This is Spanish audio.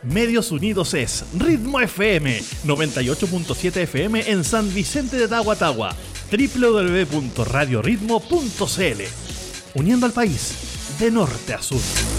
Medios Unidos es Ritmo FM 98.7 FM en San Vicente de Tahuatahua, www.radioritmo.cl, uniendo al país de norte a sur.